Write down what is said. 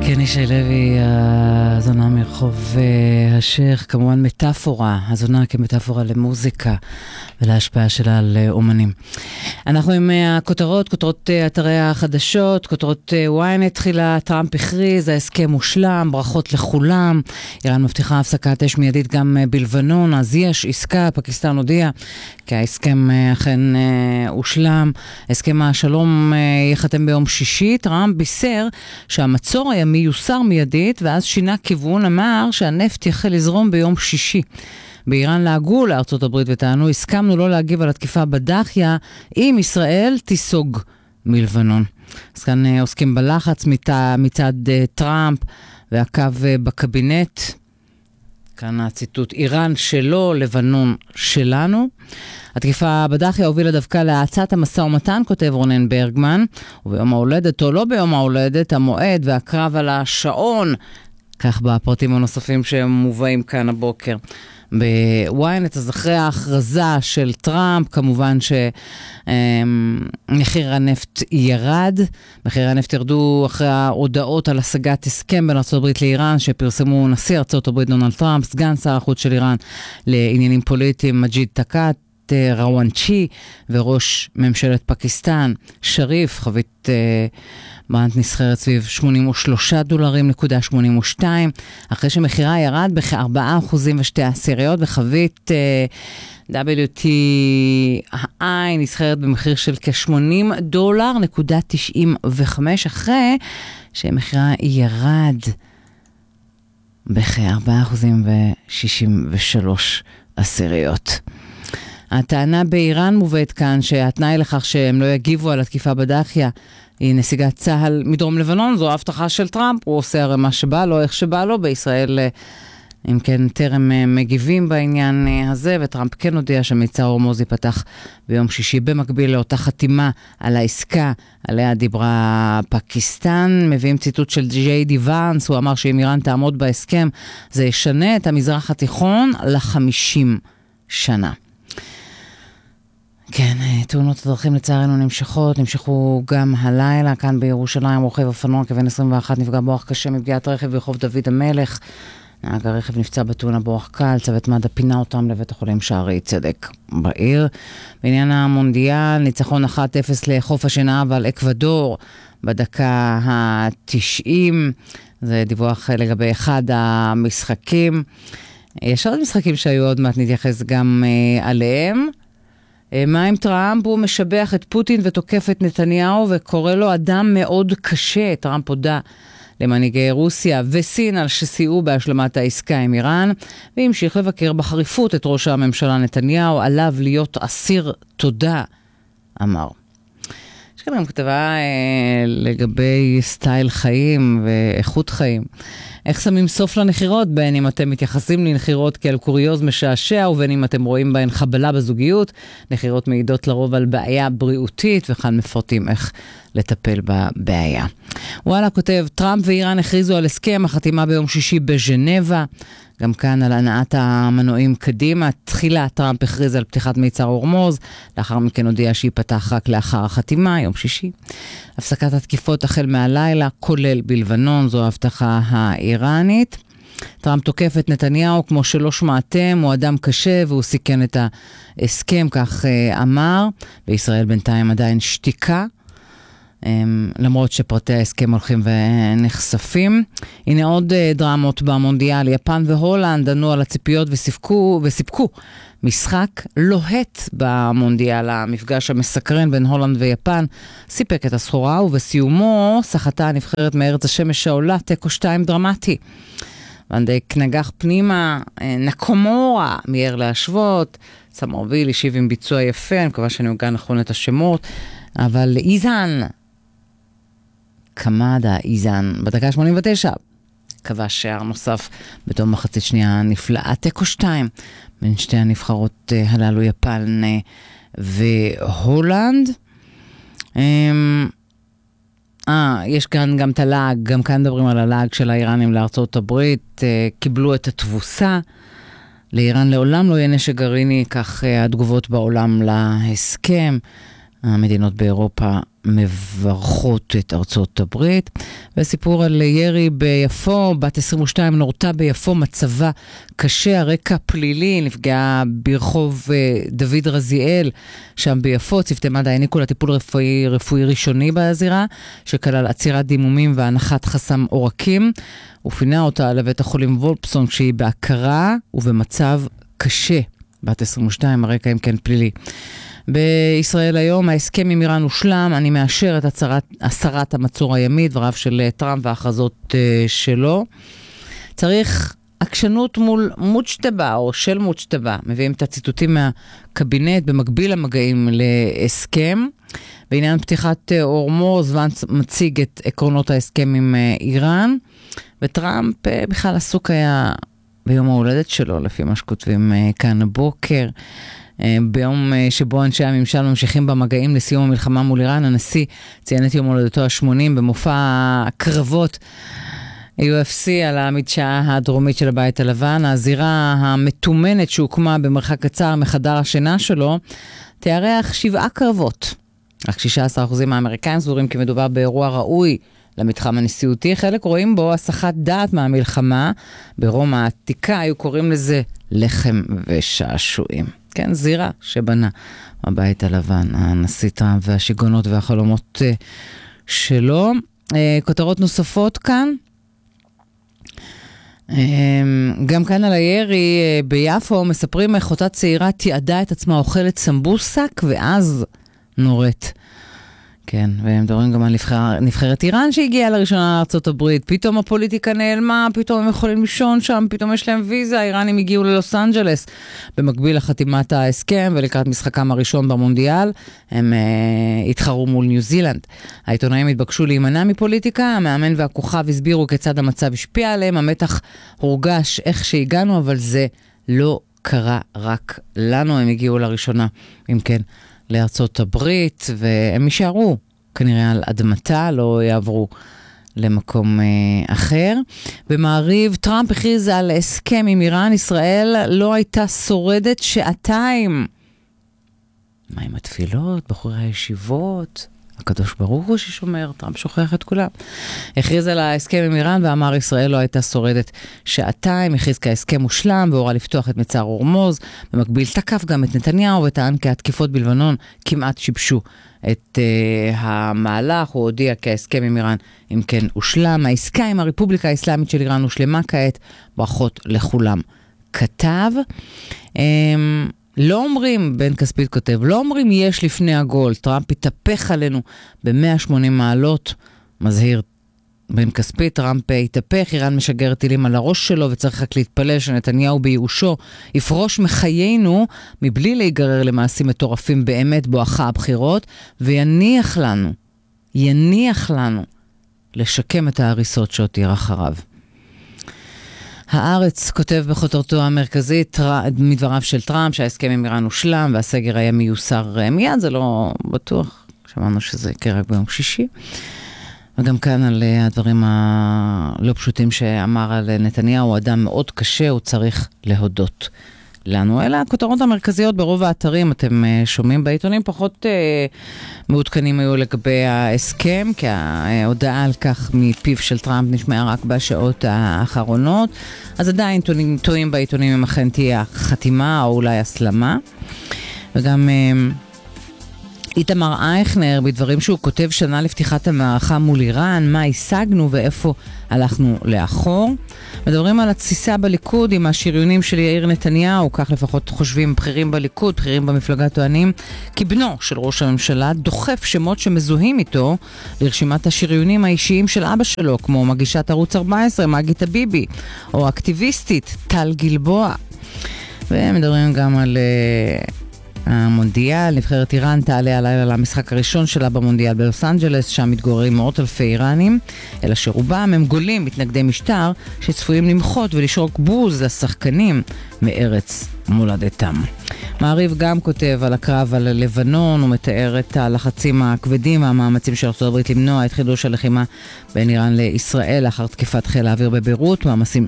כן, ישי לוי, הזונה מרחוב השייח, כמובן מטאפורה, הזונה כמטאפורה למוזיקה ולהשפעה שלה על אומנים. אנחנו עם הכותרות, כותרות אתרי החדשות, כותרות וויינט, התחילה טראמפ הכריז, ההסכם מושלם, ברכות לכולם, איראן מבטיחה הפסקת אש מיידית גם בלבנון, אז יש עסקה, פקיסטן הודיע כי ההסכם אכן הושלם, הסכם השלום יחתם ביום שישי, טראמפ בישר שהמצור הימי יוסר מיידית, ואז שינה כיוון, אמר שהנפט יחל לזרום ביום שישי. באיראן לעגו לארצות הברית וטענו, הסכמנו לא להגיב על התקיפה בדחיה, אם ישראל תיסוג מלבנון. אז כאן עוסקים בלחץ מצד טראמפ והקו בקבינט. כאן הציטוט, איראן שלו, לבנון שלנו. התקיפה בדחיה הובילה דווקא להאצת המשא ומתן, כותב רונן ברגמן, וביום ההולדת או לא ביום ההולדת, המועד והקרב על השעון, כך בפרטים הנוספים שמובאים כאן הבוקר. בוויינט, אז אחרי ההכרזה של טראמפ, כמובן שמחיר הנפט ירד. מחירי הנפט ירדו אחרי ההודעות על השגת הסכם בין ארצות הברית לאיראן, שפרסמו נשיא ארצות הברית דונלד טראמפ, סגן שר החוץ של איראן לעניינים פוליטיים, מג'יד תקאט, ראוואנצ'י, וראש ממשלת פקיסטן, שריף, חבית ברנט נסחרת סביב $83.82, אחרי שמחירה ירד בכ4.2%, וחבית WTI נסחרת במחיר של $80.95, אחרי שמחירה ירד בכ4.63%. הטענה באיראן מובאת כאן שהתנאי לכך שהם לא יגיבו על התקיפה בדחיה היא נסיגת צהל מדרום לבנון, זו ההבטחה של טראמפ, הוא עושה הרי מה שבא לו, איך שבא לו. בישראל, אם כן, טרם מגיבים בעניין הזה, וטראמפ כן הודיע שמיצר הורמוז ייפתח ביום שישי, במקביל לאותה חתימה על העסקה עליה דיברה פקיסטן. מביאים ציטוט של ג'יי די ואנס, הוא אמר שאם איראן תעמוד בהסכם, זה ישנה את המזרח התיכון ל-50 שנה. כן, תאונות הדרכים לצערנו נמשכו גם הלילה, כאן בירושלים, רוכב אופנוע כבן 21 נפגע באורח קשה מפגיעת רכב ברחוב דוד המלך. נהג הרכב נפצע בתאונה באורח קל, צוות מד"א פינה אותם לבית החולים שערי צדק בעיר. בעניין המונדיאל, ניצחון 1-0 לחוף השנהב על אקוודור בדקה ה-90, זה דיווח לגבי אחד המשחקים. יש עוד משחקים שהיו, עוד מעט נתייחס גם עליהם. מה עם טראמפ? הוא משבח את פוטין ותוקף את נתניהו וקורא לו אדם מאוד קשה. טראמפ הודה למנהיגי רוסיה וסין על שסייעו בהשלמת העסקה עם איראן, והמשיך לבקר בחריפות את ראש הממשלה נתניהו, עליו להיות אסיר תודה, אמר. יש כאן גם כתבה לגבי סטייל חיים ואיכות חיים. איך שמים סוף לנחירות, בין אם אתם מתייחסים לנחירות כאל קוריוז משעשע, ובין אם אתם רואים בהן חבלה בזוגיות. נחירות מעידות לרוב על בעיה בריאותית, וכאן מפרטים איך לטפל בבעיה. וואלה כותב, טראמפ ואיראן הכריזו על הסכם החתימה ביום שישי בז'נבה, גם כאן על הנעת המנועים קדימה. תחילה טראמפ הכריז על פתיחת מיצר הורמוז, לאחר מכן הודיע שיפתח רק לאחר החתימה, יום שישי. הפסקת התקיפות החל מהלילה, כולל בלבנון, זו ההבטחה האיראנית. טראמפ תוקף את נתניהו כמו שלא שמעתם, הוא אדם קשה והוא סיכן את ההסכם, כך אמר. בישראל בינתיים עדיין שתיקה, למרות שפרטי ההסכם הולכים ונחשפים. הנה עוד דרמות במונדיאל, יפן והולנד ענו על הציפיות וסיפקו משחק לוהט במונדיאל. המפגש המסקרן בין הולנד ויפן סיפק את הסחורה, ובסיומו שחתה הנבחרת מארץ השמש העולה תיקו 2 דרמטי. ונדייק נגח פנימה, נקומורה מיהר להשוות, סמרוויל השיב עם ביצוע יפה, אני מקווה שאני אוגע נכון את השמות, אבל איזן, קמדה איזן, בדקה 89, כבש שער נוסף בתום מחצית שנייה נפלאה, תיקו 2 בין שתי הנבחרות הללו, יפן והולנד. יש כאן גם את הלאג, גם כאן מדברים על הלאג של האיראנים לארצות הברית, קיבלו את התבוסה. לאיראן לעולם לא יהיה נשק גרעיני, כך התגובות בעולם להסכם. המדינות באירופה מברכות את ארצות הברית. וסיפור על ירי ביפו, בת 22 נורתה ביפו, מצבה קשה, הרקע פלילי, נפגעה ברחוב דוד רזיאל, שם ביפו. צוותי מד"א העניקו לטיפול רפואי ראשוני בזירה, שכלל עצירת דימומים והנחת חסם עורקים, ופינה אותה לבית החולים וולפסון כשהיא בהכרה ובמצב קשה. בת 22, הרקע אם כן פלילי. בישראל היום, ההסכם עם איראן הושלם, אני מאשר את הסרת המצור הימי, דבריו של טראמפ וההכרזות שלו. צריך עקשנות מול מוצ'טבה או של מוצ'טבה, מביאים את הציטוטים מהקבינט במקביל למגעים להסכם. בעניין פתיחת הורמוז, ואנס מציג את עקרונות ההסכם עם איראן, וטראמפ בכלל עסוק היה ביום ההולדת שלו, לפי מה שכותבים כאן הבוקר. ביום שבו אנשי הממשל ממשיכים במגעים לסיום המלחמה מול איראן, הנשיא ציין את יום הולדתו ה-80 במופע קרבות UFC על המדשאה הדרומית של הבית הלבן. הזירה המתומנת שהוקמה במרחק קצר מחדר השינה שלו תארח 7 קרבות. רק 16% מהאמריקאים סבורים כי מדובר באירוע ראוי למתחם הנשיאותי. חלק רואים בו הסחת דעת מהמלחמה. ברומא העתיקה היו קוראים לזה לחם ושעשועים. כן, זירה שבנה הבית הלבן, הנשיא טראמפ והשיגונות והחלומות שלו. כותרות נוספות כאן. גם כאן על הירי ביפו מספרים איך אותה צעירה תיעדה את עצמה אוכלת סמבוסק ואז נורית. כן, והם מדברים גם על נבחרת איראן שהגיעה לראשונה לארצות הברית. פתאום הפוליטיקה נעלמה, פתאום הם יכולים לישון שם, פתאום יש להם ויזה, האיראנים הגיעו ללוס אנג'לס. במקביל לחתימת ההסכם ולקראת משחקם הראשון במונדיאל, הם התחרו מול ניו זילנד. העיתונאים התבקשו להימנע מפוליטיקה, המאמן והכוכב הסבירו כיצד המצב השפיע עליהם, המתח הורגש איך שהגענו, אבל זה לא קרה רק לנו, הם הגיעו לראשונה, אם כן. לארצות הברית, והם יישארו כנראה על אדמתה, לא יעברו למקום אחר. במעריב, טראמפ הכריז על הסכם עם איראן, ישראל לא הייתה שורדת שעתיים. מה עם התפילות, בחורי הישיבות? הקדוש ברוך הוא ששומר, טראמפ שוכח את כולם. הכריז על ההסכם עם איראן ואמר ישראל לא הייתה שורדת שעתיים, הכריז כי ההסכם מושלם והורה לפתוח את מצר הורמוז, במקביל תקף גם את נתניהו וטען כי התקיפות בלבנון כמעט שיבשו את המהלך. הוא הודיע כי ההסכם עם איראן אם כן הושלם, העסקה עם הרפובליקה האסלאמית של איראן הושלמה כעת, ברכות לכולם. כתב, לא אומרים, בן כספית כותב, לא אומרים יש לפני הגול, טראמפ התהפך עלינו ב-180 מעלות, מזהיר בן כספית, טראמפ התהפך, איראן משגר טילים על הראש שלו, וצריך רק להתפלל שנתניהו בייאושו יפרוש מחיינו, מבלי להיגרר למעשים מטורפים באמת בואכה הבחירות, ויניח לנו לשקם את ההריסות שהותיר אחריו. הארץ כותב בכותרתו המרכזית מדבריו של טראמפ שההסכם עם איראן הושלם והסגר היה מיוסר מיד, זה לא בטוח, שמענו שזה יקרה רק ביום שישי. וגם כאן על הדברים הלא פשוטים שאמר על נתניהו, הוא אדם מאוד קשה, הוא צריך להודות לנו. אלה הכותרות המרכזיות ברוב האתרים, אתם שומעים בעיתונים, פחות מעודכנים היו לגבי ההסכם, כי ההודעה על כך מפיו של טראמפ נשמעה רק בשעות האחרונות, אז עדיין טועים בעיתונים אם אכן תהיה חתימה או אולי הסלמה. וגם איתמר אייכנר, בדברים שהוא כותב שנה לפתיחת המערכה מול איראן, מה השגנו ואיפה הלכנו לאחור. מדברים על התסיסה בליכוד עם השריונים של יאיר נתניהו, כך לפחות חושבים בכירים בליכוד, בכירים במפלגה טוענים, כי בנו של ראש הממשלה דוחף שמות שמזוהים איתו לרשימת השריונים האישיים של אבא שלו, כמו מגישת ערוץ 14, מגי טביבי, או אקטיביסטית טל גלבוע. ומדברים גם על המונדיאל, נבחרת איראן תעלה הלילה למשחק הראשון שלה במונדיאל בלוס אנג'לס, שם מתגוררים מאות אלפי איראנים, אלא שרובם הם גולים מתנגדי משטר שצפויים למחות ולשרוק בוז לשחקנים מארץ מולדתם. מעריב גם כותב על הקרב על לבנון, הוא מתאר את הלחצים הכבדים והמאמצים של ארצות הברית למנוע את חידוש הלחימה בין איראן לישראל לאחר תקיפת חיל האוויר בביירות, מאמצים